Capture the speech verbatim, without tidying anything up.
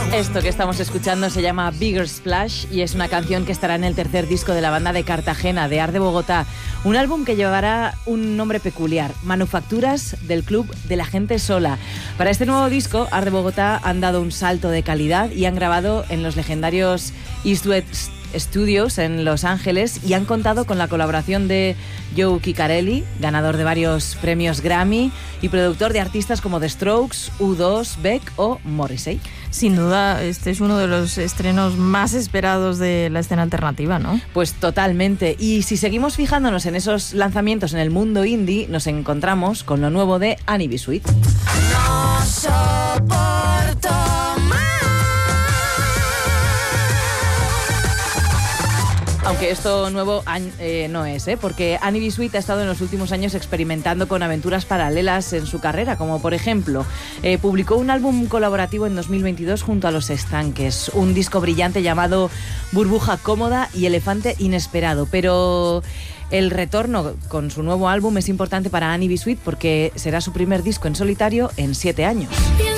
Esto que estamos escuchando se llama Bigger Splash y es una canción que estará en el tercer disco de la banda de Cartagena, de Art de Bogotá. Un álbum que llevará un nombre peculiar, Manufacturas del Club de la Gente Sola. Para este nuevo disco, Art de Bogotá han dado un salto de calidad y han grabado en los legendarios Eastwood Studios en Los Ángeles y han contado con la colaboración de Joe Ciccarelli, ganador de varios premios Grammy y productor de artistas como The Strokes, U dos, Beck o Morrissey. Sin duda, este es uno de los estrenos más esperados de la escena alternativa, ¿no? Pues totalmente. Y si seguimos fijándonos en esos lanzamientos en el mundo indie, nos encontramos con lo nuevo de Annie B. Sweet. No soporto más. Aunque esto nuevo eh, no es, ¿eh? Porque Annie B. Sweet ha estado en los últimos años experimentando con aventuras paralelas en su carrera, como por ejemplo, eh, publicó un álbum colaborativo en dos mil veintidós junto a Los Estanques, un disco brillante llamado Burbuja Cómoda y Elefante Inesperado, pero el retorno con su nuevo álbum es importante para Annie B. Sweet porque será su primer disco en solitario en siete años.